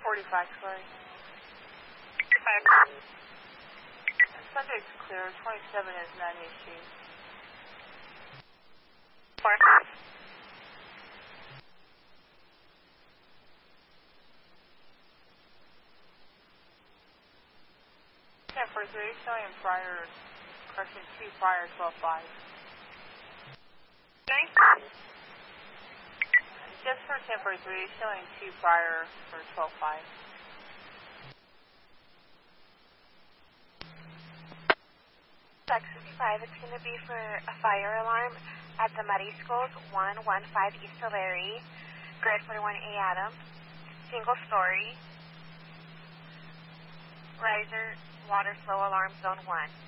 1045, sorry. Subject's clear. 27 is non-issue. 4. 1043, showing in prior, correction 2 prior 12-5. 9. Just for 1043, showing 2 prior for 12-5. Box 65, it's going to be for a fire alarm at the Mariscos 115 East Tulare, grid 41A Adam, single story, riser, water flow alarm zone 1.